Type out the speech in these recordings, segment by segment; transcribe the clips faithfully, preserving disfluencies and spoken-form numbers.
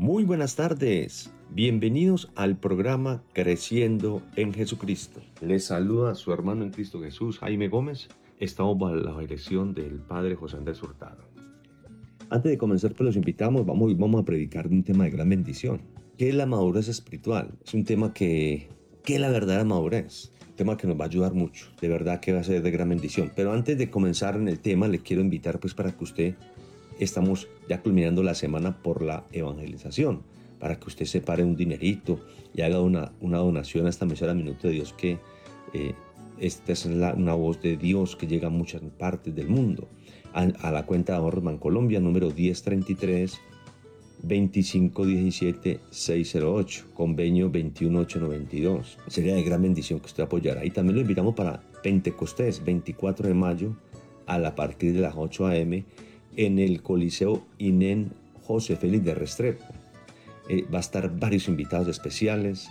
Muy buenas tardes, bienvenidos al programa Creciendo en Jesucristo. Les saluda su hermano en Cristo Jesús, Jaime Gómez. Estamos bajo la dirección del Padre José Andrés Hurtado. Antes de comenzar, pues los invitamos, vamos, vamos a predicar de un tema de gran bendición. ¿Qué es la madurez espiritual? Es un tema que, ¿qué es la verdadera madurez? Un tema que nos va a ayudar mucho, de verdad que va a ser de gran bendición. Pero antes de comenzar en el tema, le quiero invitar pues para que usted, estamos ya culminando la semana por la evangelización, para que usted separe un dinerito y haga una, una donación a esta emisora Minuto de Dios, que eh, esta es la, una voz de Dios que llega a muchas partes del mundo. A, a la cuenta de ahorros Bancolombia, número diez treinta y tres, veinticinco diecisiete, seiscientos ocho, convenio veintiuno mil ochocientos noventa y dos. Sería de gran bendición que usted apoyara. Y también lo invitamos para Pentecostés, veinticuatro de mayo, a, la, a partir de las ocho a eme, en el Coliseo Inén José Félix de Restrepo. Eh, va a estar varios invitados especiales.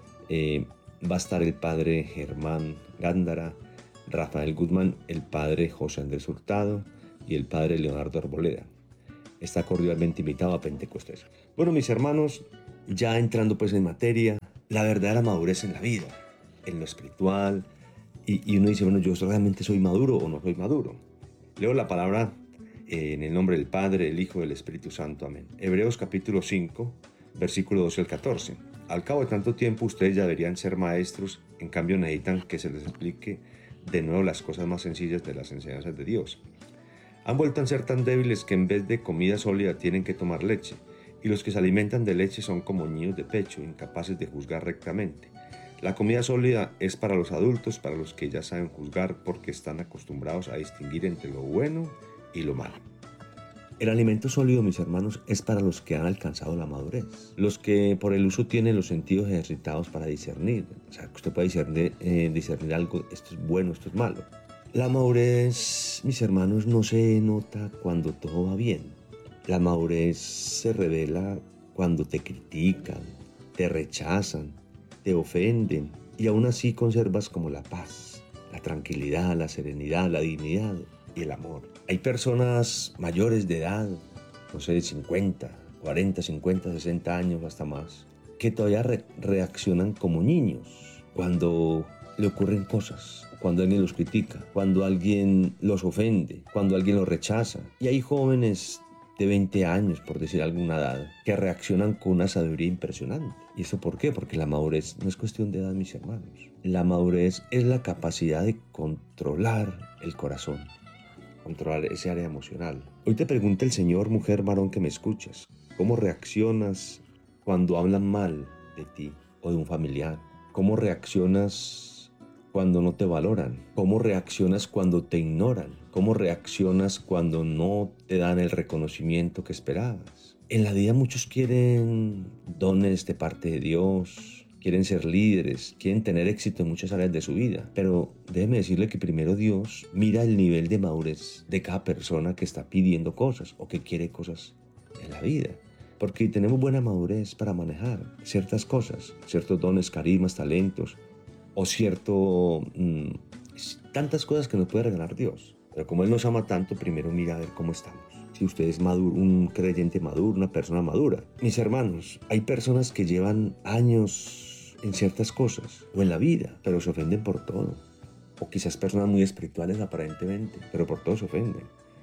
Eh, va a estar el padre Germán Gándara, Rafael Guzmán, el padre José Andrés Hurtado y el padre Leonardo Arboleda. Está cordialmente invitado a Pentecostés. Bueno, mis hermanos, ya entrando pues en materia, la verdadera madurez en la vida, en lo espiritual, y, y uno dice, bueno, ¿yo realmente soy maduro o no soy maduro? Leo la palabra eh, en el nombre del Padre, del Hijo y del Espíritu Santo. Amén. Hebreos capítulo cinco, versículo doce al catorce. Al cabo de tanto tiempo ustedes ya deberían ser maestros, en cambio necesitan que se les explique de nuevo las cosas más sencillas de las enseñanzas de Dios. Han vuelto a ser tan débiles que en vez de comida sólida tienen que tomar leche, y los que se alimentan de leche son como niños de pecho, incapaces de juzgar rectamente. La comida sólida es para los adultos, para los que ya saben juzgar porque están acostumbrados a distinguir entre lo bueno y lo malo. El alimento sólido, mis hermanos, es para los que han alcanzado la madurez, los que por el uso tienen los sentidos ejercitados para discernir. O sea, que usted puede discernir, eh, discernir algo, esto es bueno, esto es malo. La madurez, mis hermanos, no se nota cuando todo va bien. La madurez se revela cuando te critican, te rechazan, te ofenden, y aún así conservas como la paz, la tranquilidad, la serenidad, la dignidad y el amor. Hay personas mayores de edad, no sé, de cincuenta, cuarenta, cincuenta, sesenta años, hasta más, que todavía re- reaccionan como niños cuando le ocurren cosas, cuando alguien los critica, cuando alguien los ofende, cuando alguien los rechaza. Y hay jóvenes de veinte años, por decir alguna edad, que reaccionan con una sabiduría impresionante. ¿Y eso por qué? Porque la madurez no es cuestión de edad, mis hermanos. La madurez es la capacidad de controlar el corazón, controlar ese área emocional. Hoy te pregunta el Señor, mujer, varón que me escuchas, ¿cómo reaccionas cuando hablan mal de ti o de un familiar? ¿Cómo reaccionas cuando no te valoran? ¿Cómo reaccionas cuando te ignoran? ¿Cómo reaccionas cuando no te dan el reconocimiento que esperabas? En la vida muchos quieren dones de parte de Dios, quieren ser líderes, quieren tener éxito en muchas áreas de su vida. Pero déjeme decirle que primero Dios mira el nivel de madurez de cada persona que está pidiendo cosas o que quiere cosas en la vida. Porque tenemos buena madurez para manejar ciertas cosas, ciertos dones, carismas, talentos, o cierto, mmm, tantas cosas que nos puede regalar Dios. Pero como Él nos ama tanto, primero mira a ver cómo estamos. Si usted es maduro, un creyente maduro, una persona madura. Mis hermanos, hay personas que llevan años en ciertas cosas o en la vida, pero se ofenden por todo. O quizás personas muy espirituales aparentemente, pero por todo se ofenden.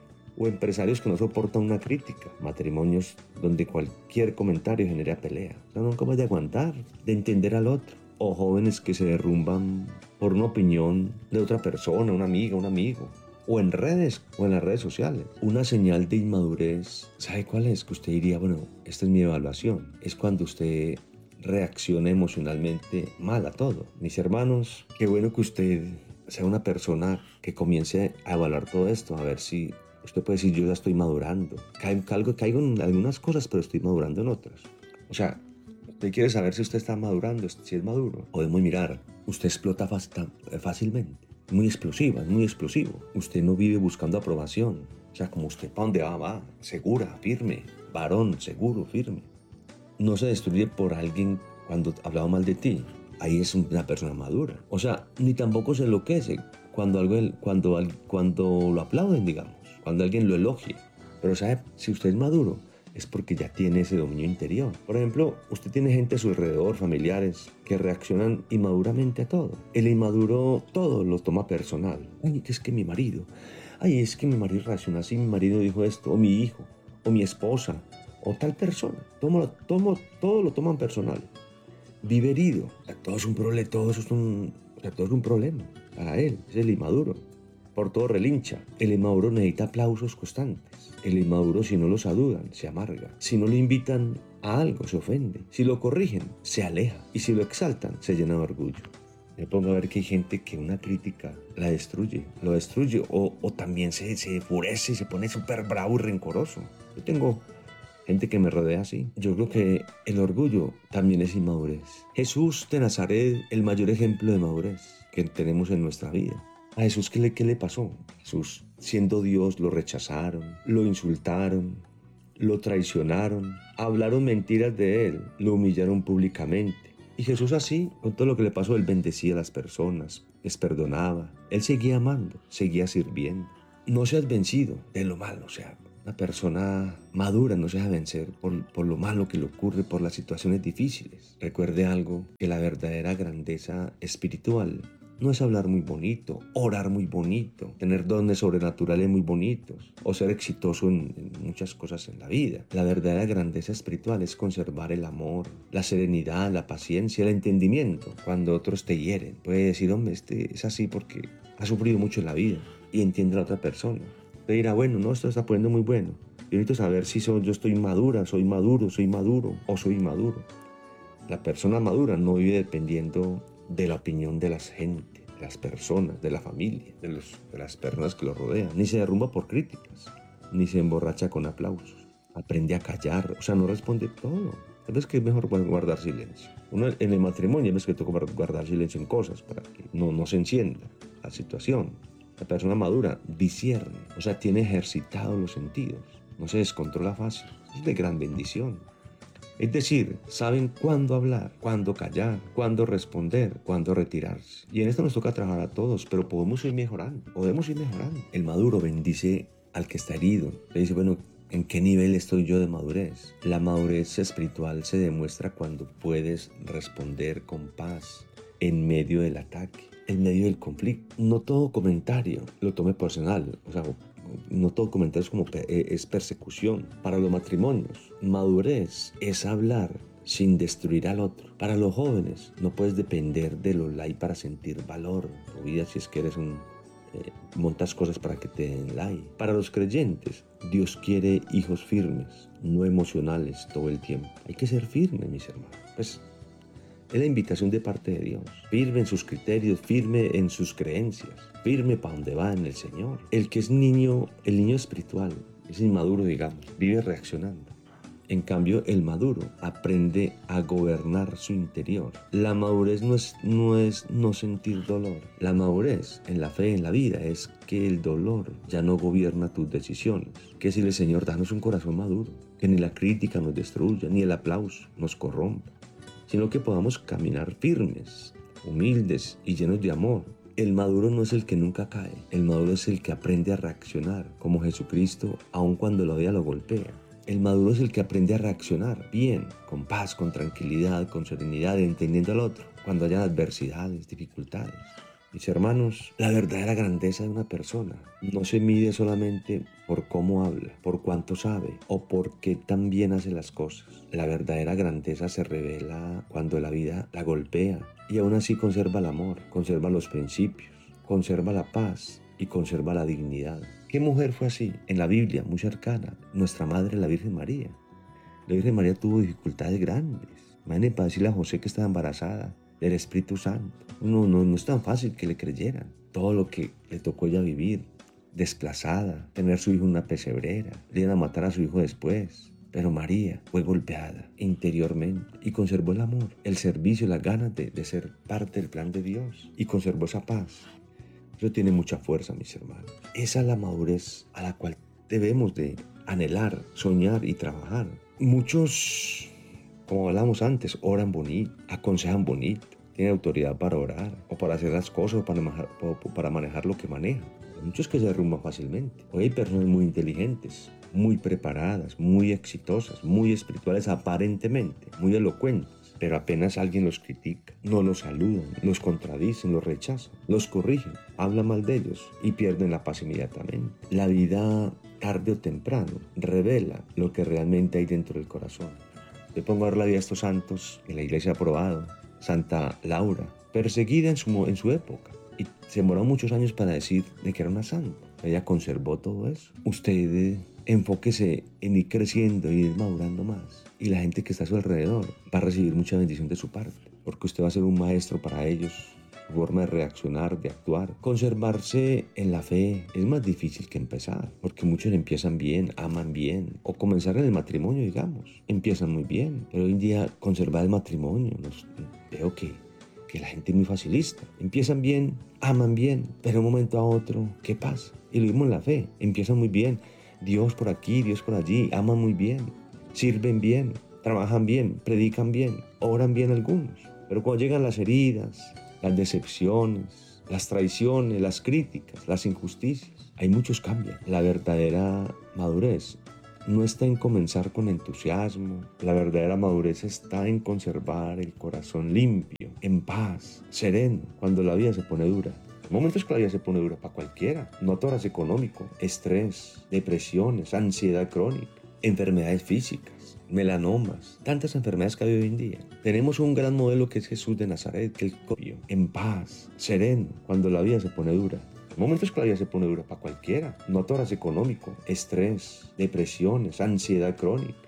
O empresarios que no soportan una crítica, matrimonios donde cualquier comentario genera pelea. Son capaces de aguantar, de entender al otro. O jóvenes que se derrumban por una opinión de otra persona, una amiga, un amigo, o en redes, o en las redes sociales. Una señal de inmadurez, ¿sabe cuál es? Que usted diría, bueno, esta es mi evaluación. Es cuando usted reacciona emocionalmente mal a todo. Mis hermanos, qué bueno que usted sea una persona que comience a evaluar todo esto, a ver si usted puede decir, yo ya estoy madurando. Caigo, caigo en algunas cosas, pero estoy madurando en otras. O sea, usted quiere saber si usted está madurando, si es maduro. Podemos mirar, usted explota fácilmente, muy explosiva, muy explosivo. Usted no vive buscando aprobación. O sea, como usted, ¿para dónde va? Va, segura, firme, varón, seguro, firme. No se destruye por alguien cuando ha hablado mal de ti. Ahí es una persona madura. O sea, ni tampoco se enloquece cuando, algo, cuando, cuando lo aplauden, digamos, cuando alguien lo elogie. Pero, ¿sabe? Si usted es maduro, es porque ya tiene ese dominio interior. Por ejemplo, usted tiene gente a su alrededor, familiares, que reaccionan inmaduramente a todo. El inmaduro todo lo toma personal. Ay, es que mi marido, ay, es que mi marido reacciona así, mi marido dijo esto, o mi hijo, o mi esposa, o tal persona. Tomo, tomo, todo lo toman personal. Vive herido. O sea, todo es un problema, todo eso es un, o sea, todo es un problema para él, es el inmaduro. Por todo relincha. El inmaduro necesita aplausos constantes. El inmaduro, si no lo saludan, se amarga. Si no lo invitan a algo, se ofende. Si lo corrigen, se aleja. Y si lo exaltan, se llena de orgullo. Me pongo a ver que hay gente que una crítica la destruye, lo destruye, o, o también se, se enfurece y se pone súper bravo y rencoroso. Yo tengo gente que me rodea así. Yo creo que el orgullo también es inmadurez. Jesús de Nazaret, el mayor ejemplo de madurez que tenemos en nuestra vida. A Jesús, ¿qué le, qué le pasó? Jesús, siendo Dios, lo rechazaron, lo insultaron, lo traicionaron, hablaron mentiras de él, lo humillaron públicamente. Y Jesús así, con todo lo que le pasó, él bendecía a las personas, les perdonaba. Él seguía amando, seguía sirviendo. No seas vencido de lo malo, o sea, una persona madura no se deja vencer por, por lo malo que le ocurre, por las situaciones difíciles. Recuerde algo, que la verdadera grandeza espiritual no es hablar muy bonito, orar muy bonito, tener dones sobrenaturales muy bonitos o ser exitoso en, en muchas cosas en la vida. La verdadera grandeza espiritual es conservar el amor, la serenidad, la paciencia, el entendimiento. Cuando otros te hieren, puedes decir, hombre, este es así porque ha sufrido mucho en la vida y entiende a la otra persona. Te dirá, bueno, no, esto está poniendo muy bueno. Yo necesito saber si soy, yo estoy madura, soy maduro, soy maduro o soy inmaduro. La persona madura no vive dependiendo de la opinión de la gente, de las personas, de la familia, de, los, de las personas que lo rodean. Ni se derrumba por críticas, ni se emborracha con aplausos. Aprende a callar, o sea, no responde todo. ¿Sabes que es mejor guardar silencio? Uno en el matrimonio ves que toca guardar silencio en cosas para que no, no se encienda la situación. La persona madura discierne, o sea, tiene ejercitados los sentidos. No se descontrola fácil. Es de gran bendición. Es decir, saben cuándo hablar, cuándo callar, cuándo responder, cuándo retirarse. Y en esto nos toca trabajar a todos, pero podemos ir mejorando, podemos ir mejorando. El maduro bendice al que está herido. Le dice, bueno, ¿en qué nivel estoy yo de madurez? La madurez espiritual se demuestra cuando puedes responder con paz en medio del ataque, en medio del conflicto. No todo comentario lo tome personal, o sea, no todo comentario es como es persecución. Para los matrimonios, madurez es hablar sin destruir al otro. Para los jóvenes, no puedes depender de los likes para sentir valor. Tu vida, si es que eres un eh, montas cosas para que te den like. Para los creyentes, Dios quiere hijos firmes, no emocionales todo el tiempo. Hay que ser firmes, mis hermanos. Pues es la invitación de parte de Dios. Firme en sus criterios, firme en sus creencias, firme para donde va en el Señor. El que es niño, el niño espiritual, es inmaduro, digamos, vive reaccionando. En cambio, el maduro aprende a gobernar su interior. La madurez no es, no es no sentir dolor. La madurez en la fe, en la vida, es que el dolor ya no gobierna tus decisiones. Que si el Señor, danos un corazón maduro, que ni la crítica nos destruya, ni el aplauso nos corrompa, sino que podamos caminar firmes, humildes y llenos de amor. El maduro no es el que nunca cae, el maduro es el que aprende a reaccionar, como Jesucristo, aun cuando la vida lo golpea. El maduro es el que aprende a reaccionar bien, con paz, con tranquilidad, con serenidad, entendiendo al otro, cuando haya adversidades, dificultades. Mis hermanos, la verdadera grandeza de una persona no se mide solamente por cómo habla, por cuánto sabe o por qué tan bien hace las cosas. La verdadera grandeza se revela cuando la vida la golpea y aún así conserva el amor, conserva los principios, conserva la paz y conserva la dignidad. ¿Qué mujer fue así? En la Biblia, muy cercana, nuestra madre, la Virgen María. La Virgen María tuvo dificultades grandes. Imagínense para decirle a José que estaba embarazada del Espíritu Santo. No, no, no es tan fácil que le creyeran. Todo lo que le tocó ella vivir, desplazada, tener su hijo en una pesebrera, le iban a matar a su hijo después. Pero María fue golpeada interiormente y conservó el amor, el servicio, las ganas de, de ser parte del plan de Dios y conservó esa paz. Eso tiene mucha fuerza, mis hermanos. Esa es la madurez a la cual debemos de anhelar, soñar y trabajar. Muchos, como hablamos antes, oran bonito, aconsejan bonito, tienen autoridad para orar o para hacer las cosas o para manejar, o para manejar lo que manejan. muchos que se derrumban fácilmente. Hoy hay personas muy inteligentes, muy preparadas, muy exitosas, muy espirituales aparentemente, muy elocuentes. Pero apenas alguien los critica, no los saludan, los contradicen, los rechazan, los corrigen, hablan mal de ellos y pierden la paz inmediatamente. La vida, tarde o temprano, revela lo que realmente hay dentro del corazón. Yo pongo a ver la vida de estos santos que la iglesia ha aprobado. Santa Laura, perseguida en su, en su época, y se demoró muchos años para decir de que era una santa. Ella conservó todo eso. Usted eh, enfóquese en ir creciendo y ir madurando más. Y la gente que está a su alrededor va a recibir mucha bendición de su parte, porque usted va a ser un maestro para ellos. Su forma de reaccionar, de actuar. Conservarse en la fe es más difícil que empezar, porque muchos empiezan bien, aman bien, o comenzar en el matrimonio, digamos. Empiezan muy bien, pero hoy en día conservar el matrimonio, los, veo que que la gente es muy facilista. Empiezan bien, aman bien, pero de un momento a otro, ¿qué pasa? Y lo mismo en la fe. Empiezan muy bien, Dios por aquí, Dios por allí, aman muy bien, sirven bien, trabajan bien, predican bien, oran bien algunos. Pero cuando llegan las heridas, las decepciones, las traiciones, las críticas, las injusticias, hay muchos cambios. La verdadera madurez no está en comenzar con entusiasmo. La verdadera madurez está en conservar el corazón limpio, en paz, sereno, cuando la vida se pone dura. Hay momentos que la vida se pone dura para cualquiera. No todo es económico, estrés, depresiones, ansiedad crónica, enfermedades físicas, melanomas, tantas enfermedades que hay hoy en día. Tenemos un gran modelo que es Jesús de Nazaret, que él copió, en paz, sereno, cuando la vida se pone dura. Momentos que la vida se pone dura para cualquiera. No todo es económico, estrés, depresiones, ansiedad crónica,